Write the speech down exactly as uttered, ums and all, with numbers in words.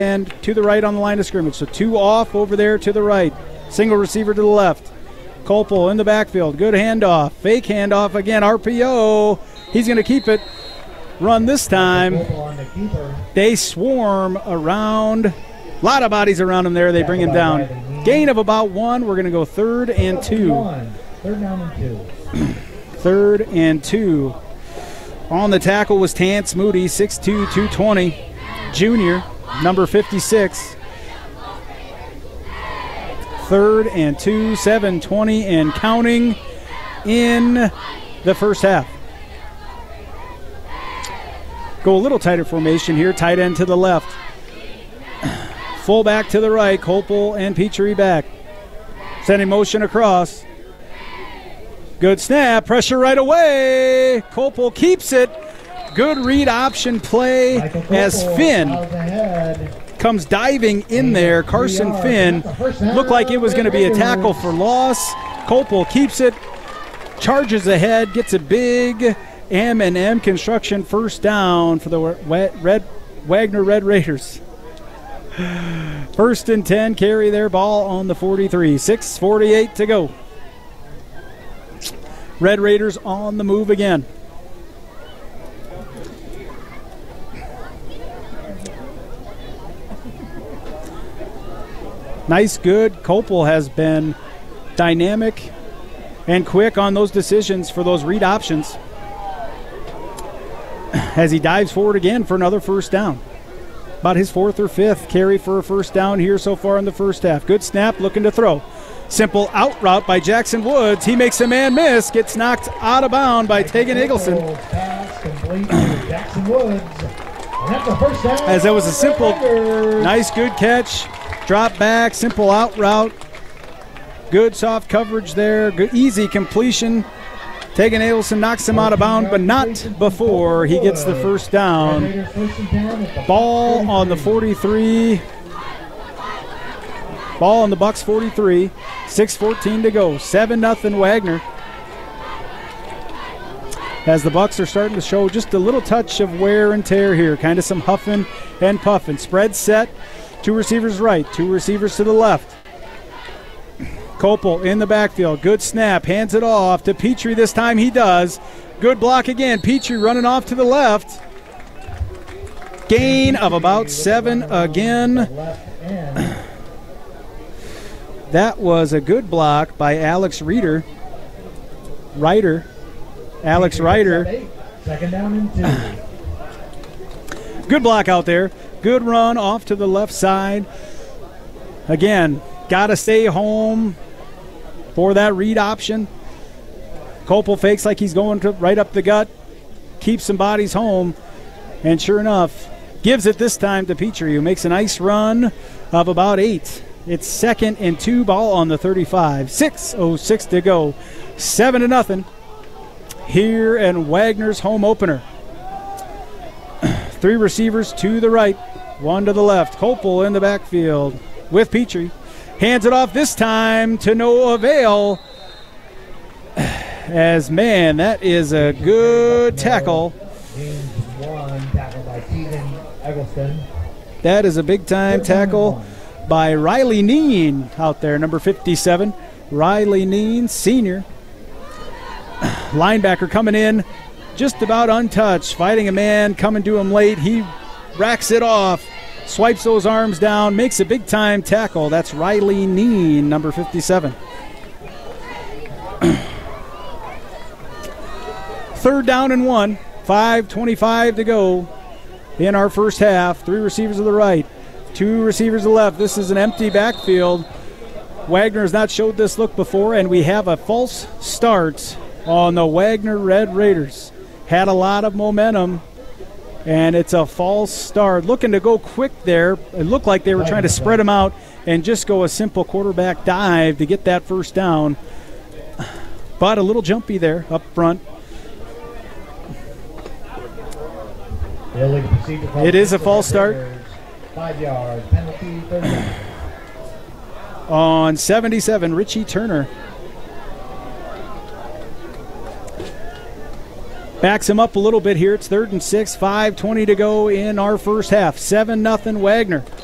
and to the right on the line of scrimmage. So two off over there to the right. Single receiver to the left. Copel in the backfield. Good handoff. Fake handoff again. R P O. He's going to keep it. Run this time. They swarm around. A lot of bodies around him there. They bring him down. Gain of about one. We're going to go third and two. Third down and two. Third and two. On the tackle was Tance Moody, six two, two twenty. Junior, number fifty-six. Third and two, seven twenty and counting in the first half. Go a little tighter formation here. Tight end to the left. Fullback to the right. Copel and Petrie back. Sending motion across. Good snap. Pressure right away. Copel keeps it. Good read option play as Finn comes diving in there. Carson Finn looked like it was going to be a tackle for loss. Copel keeps it. Charges ahead. Gets a big M and M Construction first down for the Red Wagner Red Raiders. First and ten, carry their ball on the forty-three. six forty-eight to go. Red Raiders on the move again. Nice, good. Copel has been dynamic and quick on those decisions for those read options as he dives forward again for another first down. About his fourth or fifth carry for a first down here so far in the first half. Good snap, looking to throw. Simple out route by Jackson Woods. He makes a man miss, gets knocked out of bounds by Tegan Eagleson. As that was a simple, nice, good catch. Drop back, simple out route. Good soft coverage there. Good, easy completion. Tegan Eagleson knocks him out of bounds, but not before he gets the first down. Ball on the forty-three. Ball on the Bucks forty-three. six fourteen to go. seven nothing Wagner. As the Bucks are starting to show just a little touch of wear and tear here. Kind of some huffing and puffing. Spread set. Two receivers right. Two receivers to the left. Copel in the backfield. Good snap. Hands it off to Petrie. This time he does. Good block again. Petrie running off to the left. Gain of about seven again. That was a good block by Alex Reeder. Ryder. Alex Ryder. Second down and two. Good block out there. Good run off to the left side. Again, got to stay home for that read option. Copel fakes like he's going to right up the gut. Keeps some bodies home. And sure enough, gives it this time to Petrie, who makes a nice run of about eight. It's second and two, ball on the thirty-five. six oh six to go. Seven to nothing here in Wagner's home opener. Three receivers to the right, one to the left. Copel in the backfield with Petrie. Hands it off this time to no avail. As, man, that is a good tackle. That is a big-time tackle by Riley Neen out there, number fifty-seven. Riley Neen, senior. Linebacker coming in just about untouched, fighting a man, coming to him late. He racks it off, swipes those arms down, makes a big-time tackle. That's Riley Neen, number fifty-seven. Third down and one, five twenty-five to go in our first half. Three receivers to the right, two receivers to the left. This is an empty backfield. Wagner has not showed this look before, and we have a false start on the Wagner Red Raiders. Had a lot of momentum, and it's a false start. Looking to go quick there. It looked like they were trying to spread them out and just go a simple quarterback dive to get that first down. But a little jumpy there up front. It is a false start. Five yards, penalty, third down. On seventy-seven, Richie Turner. Backs him up a little bit here. It's third and six, five twenty to go in our first half. seven nothing Wagner.